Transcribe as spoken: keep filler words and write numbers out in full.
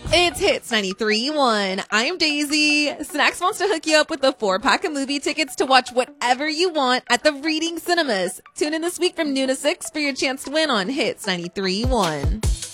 It's Hits ninety-three point one. I'm Daisy. Snacks wants to hook you up with a four-pack of movie tickets to watch whatever you want at the Reading Cinemas. Tune in this week from noon to six for your chance to win on Hits ninety-three point one.